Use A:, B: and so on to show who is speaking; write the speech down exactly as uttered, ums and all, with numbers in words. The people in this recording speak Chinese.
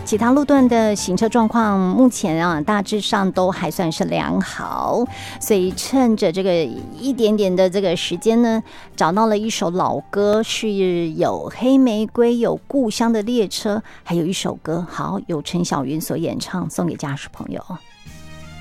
A: 其他路段的行车状况目前啊大致上都还算是良好，所以趁着这个一点点的这个时间呢，找到了一首老歌，是有黑玫瑰、有故乡的列车，还有一首歌，好，由陈小云所演唱，送给家属朋友。